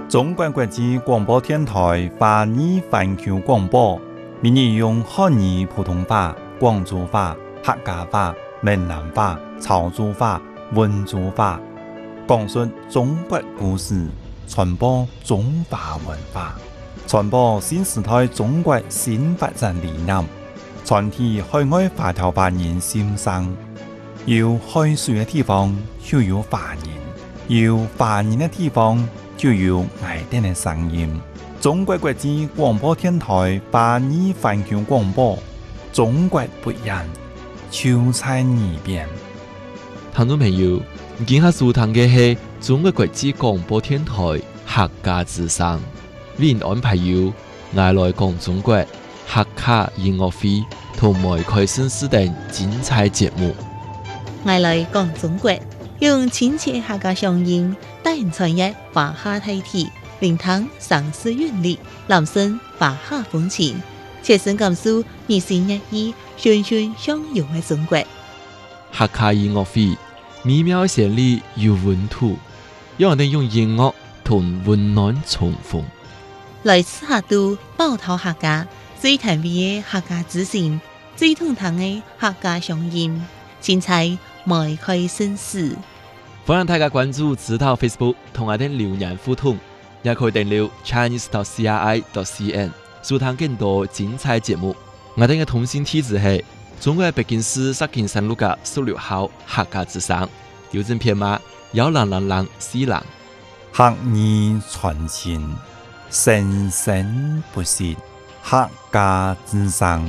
中国国际广播电台华语环球广播，每日用汉语普通话、广州话、客家话、闽南话、潮州话、温州话，讲述中国故事，传播中华文化，传播新时代中国新发展理念，传递海外华侨华人心声。有海水的地方就有华人，有华人的地方就有爱店的声音。中国国际广播电台华语环球广播，中国不一样，就在耳边。 听众朋友，今下收听的是中国国际广播电台客家之声，为您安排有爱来讲中国客家音乐会同埋开新视等精彩节目。 爱来讲中国，用亲切客家乡音，带人传阅华夏大体，聆听城市韵律，揽声华夏风情，切身感受日新月异、循循相融的中国。 客家音乐会美妙旋律有温度，让我哋用音乐同温暖重逢。 来自客都宝岛客家，最甜美的客家之声，最通透的客家乡音，精彩迈开新事。 欢迎大家关注指导 Facebook 同我哋留言互动，也可以登录 chinese.cri.cn 收聽更多精彩節目。我哋嘅通訊地址係中國北京市石景山路嘅16號客家之聲，郵政編碼10004 客語傳情，生生不息，客家之聲。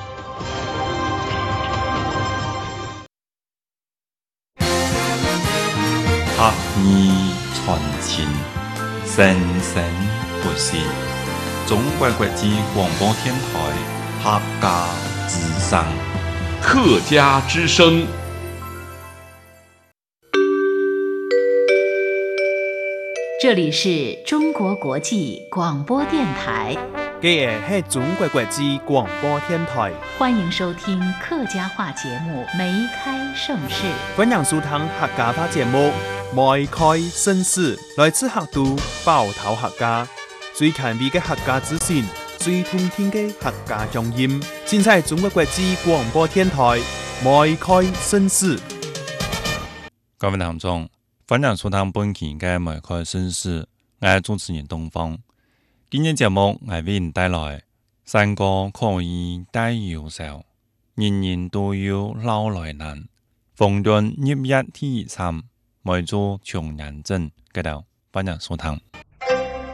客語傳情，生生不息。中國國際廣播電台客家之聲。 客家之聲。 这里是中国国际广播电台， 这是中国国际广播电台， 欢迎收听客家话节目《梅开盛世》。 欢迎收听客家话节目《梅开盛世》，来自客都宝岛客家，最前卫的客家资讯，最通听的客家乡音，尽在中国国际广播电台《梅开盛世》。 各位聽眾，歡迎收聽本期嘅《梅開盛世》，我係主持人東方。今日節目我為您帶來山歌可以帶憂愁，人人都有老來難，逢潤入一天參，梅州窮人鎮，嗰度歡迎收聽。